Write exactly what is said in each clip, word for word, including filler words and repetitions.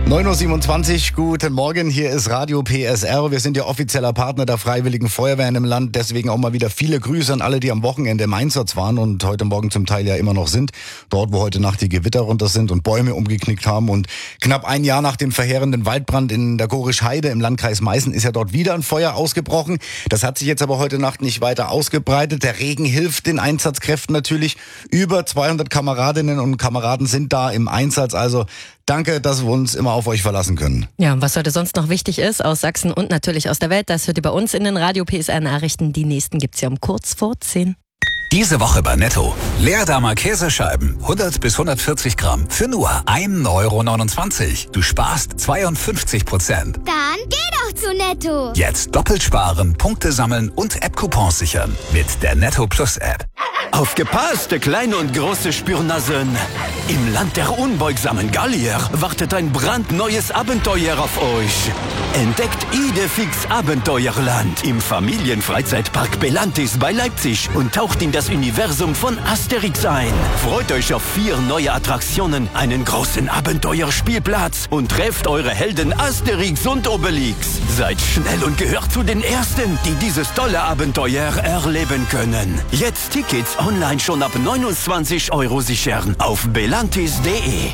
neun Uhr siebenundzwanzig, guten Morgen, hier ist Radio P S R. Wir sind ja offizieller Partner der Freiwilligen Feuerwehren im Land, deswegen auch mal wieder viele Grüße an alle, die am Wochenende im Einsatz waren und heute Morgen zum Teil ja immer noch sind. Dort, wo heute Nacht die Gewitter runter sind und Bäume umgeknickt haben. Und knapp ein Jahr nach dem verheerenden Waldbrand in der Gorisch-Heide im Landkreis Meißen ist ja dort wieder ein Feuer ausgebrochen. Das hat sich jetzt aber heute Nacht nicht weiter ausgebreitet. Der Regen hilft den Einsatzkräften natürlich. Über zweihundert Kameradinnen und Kameraden sind da im Einsatz, also danke, dass wir uns immer auf euch verlassen können. Ja, und was heute sonst noch wichtig ist aus Sachsen und natürlich aus der Welt, das hört ihr bei uns in den Radio P S R Nachrichten. Die nächsten gibt's ja um kurz vor zehn. Diese Woche bei Netto. Leerdammer Käsescheiben, hundert bis hundertvierzig Gramm, für nur ein Euro neunundzwanzig. Du sparst zweiundfünfzig Prozent. Dann geh doch zu Netto. Jetzt doppelt sparen, Punkte sammeln und App-Coupons sichern mit der Netto Plus App. Aufgepasst, kleine und große Spürnasen. Im Land der unbeugsamen Gallier wartet ein brandneues Abenteuer auf euch. Entdeckt Idefix Abenteuerland im Familienfreizeitpark Belantis bei Leipzig und taucht in das Universum von Asterix ein. Freut euch auf vier neue Attraktionen, einen großen Abenteuerspielplatz und trefft eure Helden Asterix und Obelix. Seid schnell und gehört zu den Ersten, die dieses tolle Abenteuer erleben können. Jetzt Tickets online schon ab neunundzwanzig Euro sichern auf belantis punkt de.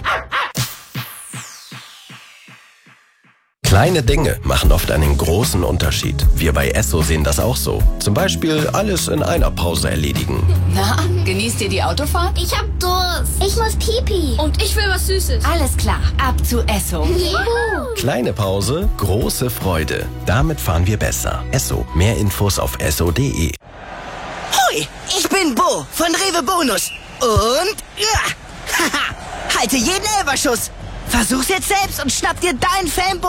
Kleine Dinge machen oft einen großen Unterschied. Wir bei Esso sehen das auch so. Zum Beispiel alles in einer Pause erledigen. Na, genießt ihr die Autofahrt? Ich hab Durst. Ich muss pipi. Und ich will was Süßes. Alles klar, ab zu Esso. Juhu. Kleine Pause, große Freude. Damit fahren wir besser. Esso. Mehr Infos auf esso punkt de. Hoi, ich bin Bo von Rewe Bonus. Und ja, haha, halte jeden Elberschuss. Versuch's jetzt selbst und schnapp dir deinen Fanbo